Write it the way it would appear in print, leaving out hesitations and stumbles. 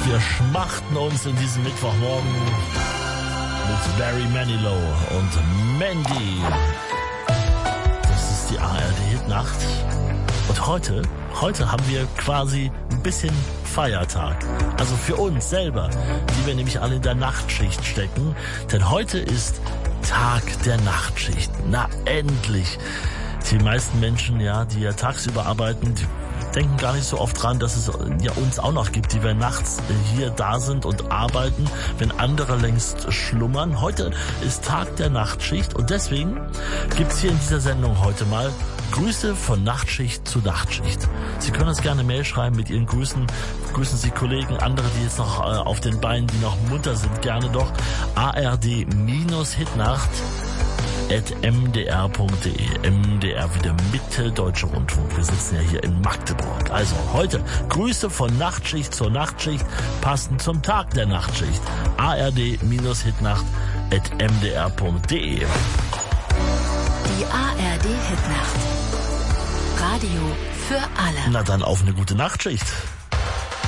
Wir schmachten uns in diesem Mittwochmorgen mit Barry Manilow und Mandy. Das ist die ARD-Hitnacht. Und heute haben wir quasi ein bisschen Feiertag. Also für uns selber, die wir nämlich alle in der Nachtschicht stecken. Denn heute ist Tag der Nachtschicht. Na, endlich. Die meisten Menschen, ja, die ja tagsüber arbeiten, die denken gar nicht so oft dran, dass es ja uns auch noch gibt, die wir nachts hier da sind und arbeiten, wenn andere längst schlummern. Heute ist Tag der Nachtschicht und deswegen gibt's hier in dieser Sendung heute mal Grüße von Nachtschicht zu Nachtschicht. Sie können uns gerne Mail schreiben mit Ihren Grüßen. Grüßen Sie Kollegen, andere, die jetzt noch auf den Beinen, die noch munter sind, gerne doch. ARD-Hitnacht @mdr.de. MDR wieder Mitteldeutsche Rundfunk. Wir sitzen ja hier in Magdeburg. Also heute Grüße von Nachtschicht zur Nachtschicht, passend zum Tag der Nachtschicht. ARD-Hitnacht @mdr.de. Die ARD-Hitnacht. Radio für alle. Na dann auf eine gute Nachtschicht.